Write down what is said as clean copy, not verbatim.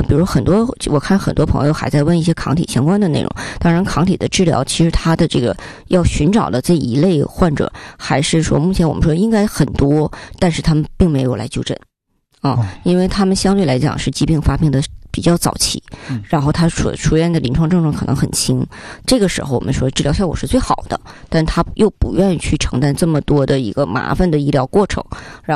比如我看很多朋友还在问一些抗体相关的内容。当然，抗体的治疗其实它的这个要寻找的这一类患者，还是说目前我们说应该很多，但是他们并没有来就诊因为他们相对来讲是疾病发病的比较早期，然后他所出现的临床症状可能很轻，这个时候我们说治疗效果是最好的，但他又不愿意去承担这么多的一个麻烦的医疗过程，然